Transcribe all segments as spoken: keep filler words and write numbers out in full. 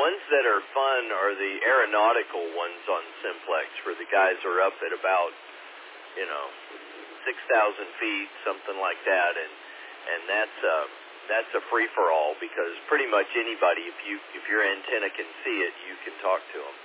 ones that are fun are the aeronautical ones on Simplex, where the guys are up at about, you know, six thousand feet, something like that, and and that's uh, that's a free for all, because pretty much anybody, if you if your antenna can see it, you can talk to them.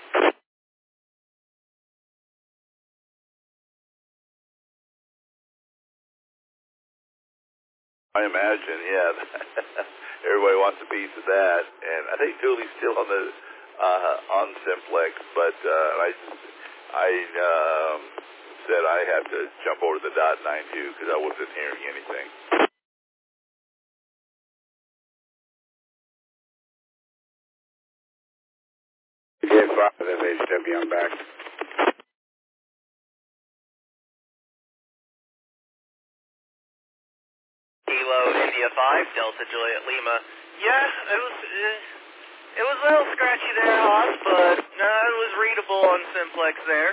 I imagine, yeah. Everybody wants a piece of that, and I think Dooley's still on the uh, on Simplex, but uh, I I um, said I had to jump over to the dot nine two because I wasn't hearing anything. J five, F H W, I'm back. Kilo India five, Delta Juliet Lima. Yeah, it was uh, it was a little scratchy there, Hoss, but no, it was readable on Simplex there.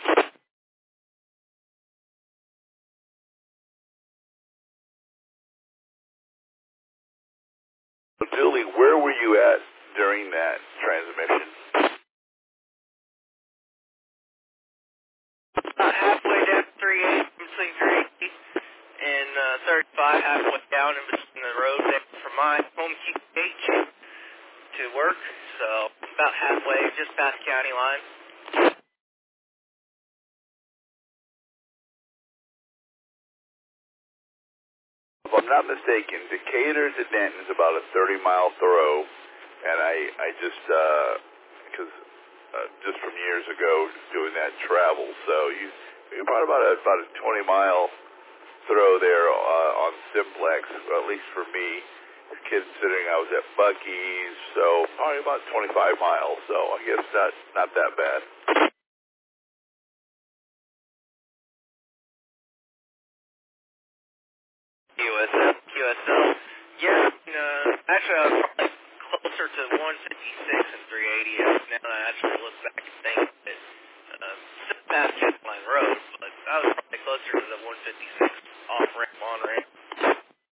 So, Dooley, where were you at during that transmission? Uh, halfway down three eighty between three eighty and uh, thirty-five, halfway down in between the road there from my home Q H to work, so about halfway, just past county line. If I'm not mistaken, Decatur to Denton is about a thirty mile throw, and I I just because uh, uh, just from years ago doing that travel, so you you're probably about a about a twenty mile throw there uh, on Simplex, or at least for me, considering I was at Buc-ee's, so probably about twenty-five miles. So I guess not not that bad. Q S L, Q S L. Yeah, uh, actually I was probably closer to one fifty-six and three eighty now that I actually look back and think that uh, still past Jet Line Road, but I was